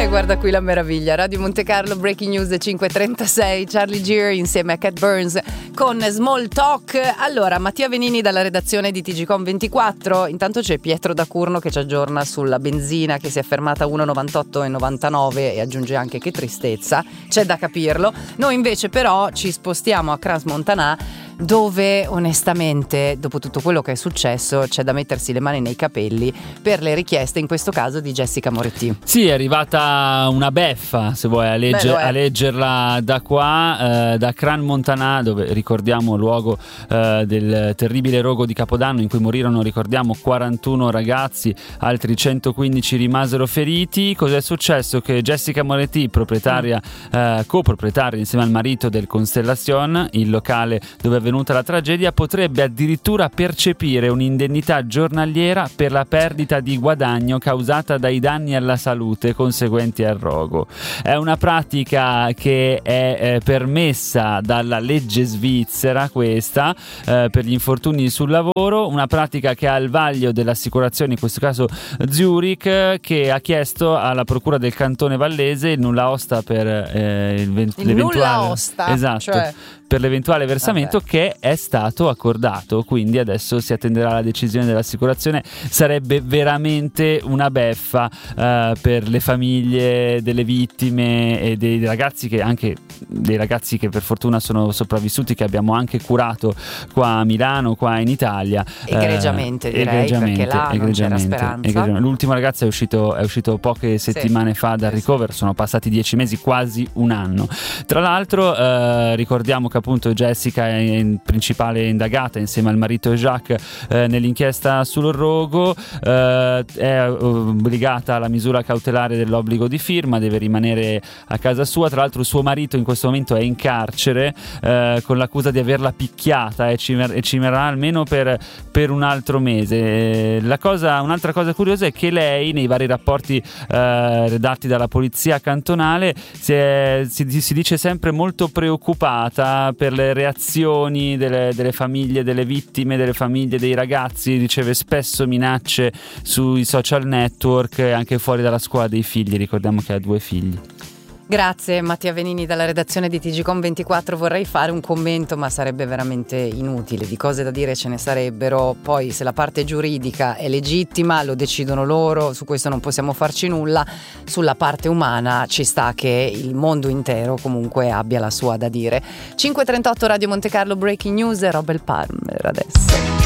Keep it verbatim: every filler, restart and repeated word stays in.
E guarda qui la meraviglia. Radio Monte Carlo, Breaking News cinque e trentasei, Charlie Gear insieme a Cat Burns con Small Talk. Allora, Mattia Venini dalla redazione di T G Com ventiquattro. Intanto c'è Pietro da Curno che ci aggiorna sulla benzina che si è fermata a uno virgola novantotto e novantanove e aggiunge anche che tristezza, c'è da capirlo. Noi invece però ci spostiamo a Crans-Montana, dove onestamente dopo tutto quello che è successo c'è da mettersi le mani nei capelli per le richieste, in questo caso di Jessica Moretti. Sì, è arrivata una beffa, se vuoi, a, legge, Beh, a leggerla da qua, eh, da Crans-Montana, dove ricordiamo luogo eh, del terribile rogo di Capodanno in cui morirono, ricordiamo, quarantuno ragazzi, altri centoquindici rimasero feriti. Cos'è successo? Che Jessica Moretti, proprietaria, eh, coproprietaria insieme al marito del Constellation, il locale dove è avvenuta la tragedia, potrebbe addirittura percepire un'indennità giornaliera per la perdita di guadagno causata dai danni alla salute conseguenti al rogo. È una pratica che è eh, permessa dalla legge svizzera, questa, eh, per gli infortuni sul lavoro, una pratica che ha il vaglio dell'assicurazione, in questo caso Zurich, che ha chiesto alla procura del cantone vallese il nulla osta per eh, il, ven- il l'eventuale nulla osta, esatto, cioè... per l'eventuale versamento. Vabbè. Che è stato accordato, quindi adesso si attenderà la decisione dell'assicurazione. Sarebbe veramente una beffa eh, per le famiglie delle vittime e dei ragazzi che anche dei ragazzi che per fortuna sono sopravvissuti, che abbiamo anche curato qua a Milano, qua in Italia. Egregiamente, eh, direi, egregiamente, perché là non c'era speranza. egregiamente. L'ultimo ragazzo è uscito, è uscito poche settimane sì. fa dal ricovero, sono passati dieci mesi, quasi un anno. Tra l'altro eh, ricordiamo che appunto Jessica è in principale indagata insieme al marito Jacques eh, nell'inchiesta sul rogo, eh, è obbligata alla misura cautelare dell'obbligo di firma, deve rimanere a casa sua. Tra l'altro suo marito in questo momento è in carcere eh, con l'accusa di averla picchiata e ci, e ci rimarrà almeno per, per un altro mese. La cosa, un'altra cosa curiosa è che lei nei vari rapporti eh, redatti dalla polizia cantonale si, è, si, si dice sempre molto preoccupata per le reazioni delle, delle famiglie delle vittime, delle famiglie dei ragazzi. Riceve spesso minacce sui social network e anche fuori dalla scuola dei figli. Ricordiamo che ha due figli. Grazie Mattia Venini dalla redazione di T G Com ventiquattro. Vorrei fare un commento, ma sarebbe veramente inutile. Di cose da dire ce ne sarebbero. Poi se la parte giuridica è legittima lo decidono loro, su questo non possiamo farci nulla. Sulla parte umana ci sta che il mondo intero comunque abbia la sua da dire. cinque e trentotto Radio Monte Carlo, Breaking News, Robert Palmer adesso.